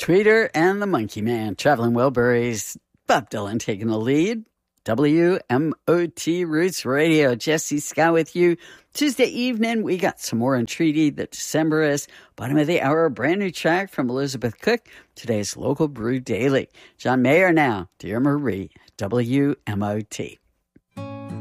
Tweeter and the Monkey Man, Traveling Wilburys, Bob Dylan taking the lead. WMOT Roots Radio, Jesse Scott with you. Tuesday evening, we got some more Entreaty, the Decemberists. Bottom of the hour, a brand new track from Elizabeth Cook, today's Local Brew Daily. John Mayer now, Dear Marie, WMOT.